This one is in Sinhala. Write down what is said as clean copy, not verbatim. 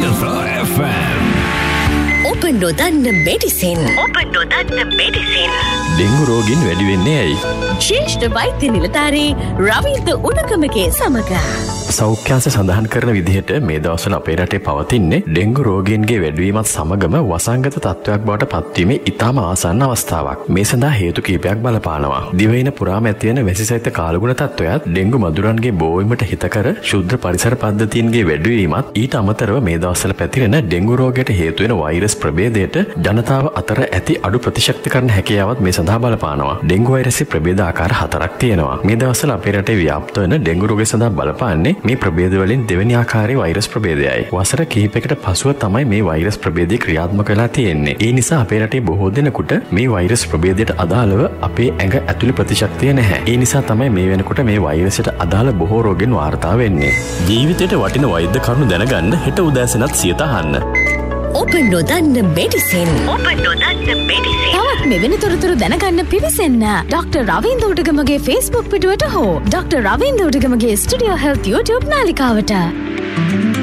Ilfra FM. ඔබ නොදන්න මෙඩිසින්. ඩෙංගු රෝගීන් වැඩි වෙන්නේ ඇයි? ශ්‍රේෂ්ඨ වෛද්‍ය නිලධාරී රවීන්ද්‍ර උණකමගේ සමග සෞඛ්‍යාංශ සඳහන් කරන විදිහට මේ දවස්වල අපේ රටේ පවතින්නේ ඩෙංගු රෝගීන්ගේ වැඩිවීමත් සමගම වසංගත තත්ත්වයක් බවට පත්වීමේ ඉතාම ආසන්න අවස්ථාවක්. මේ සඳහා හේතු කිහිපයක් බලපානවා. දිවයින පුරාම ඇතිවන වැසිසහිත කාලගුණ තත්ත්වයත්, ඩෙංගු මදුරන්ගේ බෝවීමට හිතකර ශුද්ධ පරිසර පද්ධතීන්ගේ වැඩිවීමත්, ඊට අමතරව මේ දවස්වල පැතිරෙන ඩෙංගු රෝගයට හේතු වෙන වෛරස් ප්‍රභේදයට ජනතාව අතර ඇති අඩු ප්‍රතිශක්තිකරණ හැකියාවත් මේ සඳහා බලපානවා. ඩෙංගු වෛරසයේ ප්‍රභේද ආකාර 4ක් තියෙනවා. මේ දවස්වල අපේ රටේ ව්‍යාප්ත වෙන ඩෙංගු රෝගය සඳහා බලපාන්නේ මේ ප්‍රභේද වලින් දෙවෙනි ආකාරයේ වෛරස් ප්‍රභේදයයි. වසර කිහිපයකට පසුව තමයි මේ වෛරස් ප්‍රභේදය ක්‍රියාත්මක වෙලා තියෙන්නේ. ඒ නිසා අපේ රටේ බොහෝ දෙනෙකුට මේ වෛරස් ප්‍රභේදයට අදාළව අපේ ඇඟ ඇතුළේ ප්‍රතිශක්තිය නැහැ. ඒ නිසා තමයි මේ වෙනකොට මේ වෛරසයට අදාළ බොහෝ රෝගීන් වාර්තා වෙන්නේ. ජීවිතයට වටින වෛද්‍ය කරුණු දැනගන්න හෙට උදෑසනත් සියත අහන්න. ඔබ නොදන්න මෙඩිසින්. තවත් මෙවැනි තොරතුරු දැනගන්න පිවිසෙන්න ඩොක්ටර් රවීන්ද්‍ර උඩගමගේ Facebook පිටුවට හෝ doctor Ravindra උඩගමගේ studio health YouTube නාලිකාවට.